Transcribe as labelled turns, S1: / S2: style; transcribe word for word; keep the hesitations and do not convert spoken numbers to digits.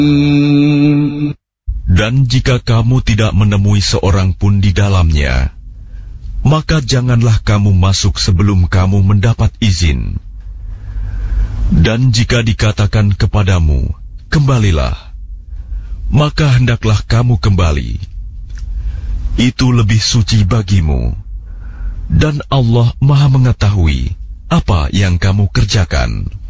S1: Dan jika kamu tidak menemui seorang pun di dalamnya, maka janganlah kamu masuk sebelum kamu mendapat izin. Dan jika dikatakan kepadamu, kembalilah, maka hendaklah kamu kembali. Itu lebih suci bagimu, dan Allah Maha mengetahui apa yang kamu kerjakan.